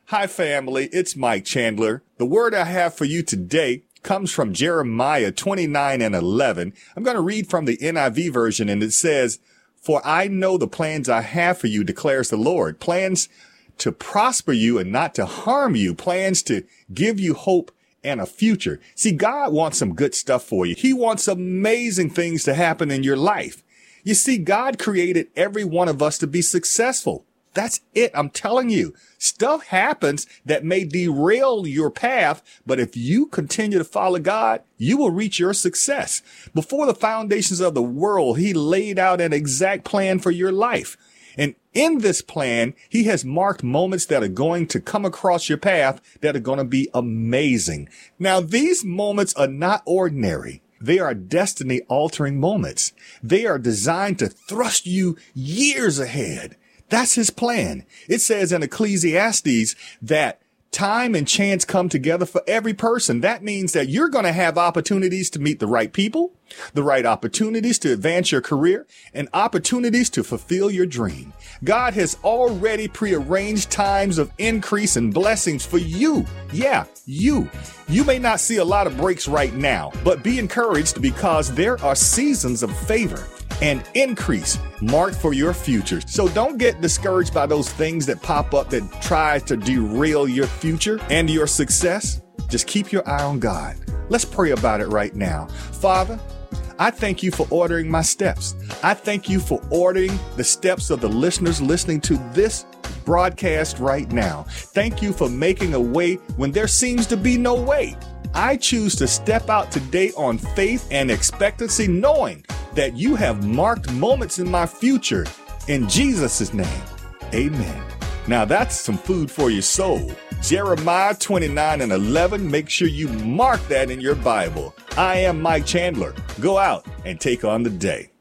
Hi, family. It's Mike Chandler. The word I have for you today comes from Jeremiah 29:11. I'm going to read from the NIV version, and it says, "For I know the plans I have for you, declares the Lord, plans to prosper you and not to harm you, plans to give you hope and a future." See, God wants some good stuff for you. He wants amazing things to happen in your life. You see, God created every one of us to be successful. That's it. I'm telling you, stuff happens that may derail your path, but if you continue to follow God, you will reach your success. Before the foundations of the world, He laid out an exact plan for your life. And in this plan, He has marked moments that are going to come across your path that are going to be amazing. Now, these moments are not ordinary. They are destiny altering moments. They are designed to thrust you years ahead. That's His plan. It says in Ecclesiastes that time and chance come together for every person. That means that you're going to have opportunities to meet the right people, the right opportunities to advance your career, and opportunities to fulfill your dream. God has already prearranged times of increase and blessings for you. Yeah, you. You may not see a lot of breaks right now, but be encouraged because there are seasons of favor and increase marked for your future. So don't get discouraged by those things that pop up that try to derail your future and your success. Just keep your eye on God. Let's pray about it right now. Father, I thank You for ordering my steps. I thank You for ordering the steps of the listeners listening to this broadcast right now. Thank You for making a way when there seems to be no way. I choose to step out today on faith and expectancy, knowing that You have marked moments in my future. In Jesus' name, amen. Now that's some food for your soul. Jeremiah 29:11. Make sure you mark that in your Bible. I am Mike Chandler. Go out and take on the day.